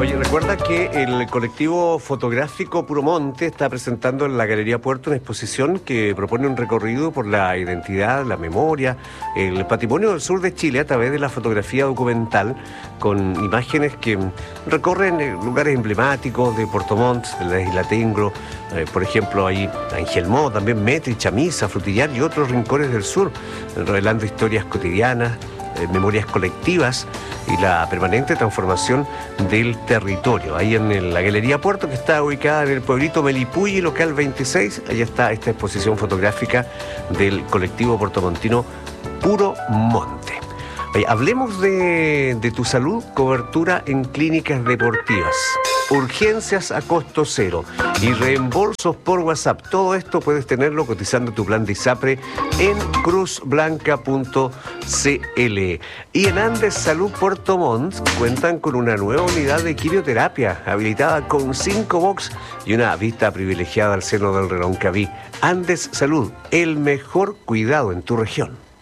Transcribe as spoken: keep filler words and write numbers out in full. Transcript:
Oye, recuerda que el colectivo fotográfico Puro Monte está presentando en la Galería Puerto una exposición que propone un recorrido por la identidad, la memoria, el patrimonio del sur de Chile a través de la fotografía documental, con imágenes que recorren lugares emblemáticos de Puerto Montt, de la isla Tengro, eh, por ejemplo, ahí Angelmó, también Metri, Chamisa, Frutillar y otros rincones del sur, revelando historias cotidianas, Eh, memorias colectivas y la permanente transformación del territorio. Ahí en el, la Galería Puerto, que está ubicada en el pueblito Melipulli, local veintiséis, allá está esta exposición fotográfica del colectivo puertomontino Puro Monte. Oye, hablemos de, de tu salud, cobertura en clínicas deportivas, urgencias a costo cero y reembolsos por WhatsApp. Todo esto puedes tenerlo cotizando tu plan de ISAPRE en cruz blanca punto c l. Y en Andes Salud Puerto Montt cuentan con una nueva unidad de quimioterapia habilitada con cinco box y una vista privilegiada al seno del Reloncaví. Andes Salud, el mejor cuidado en tu región.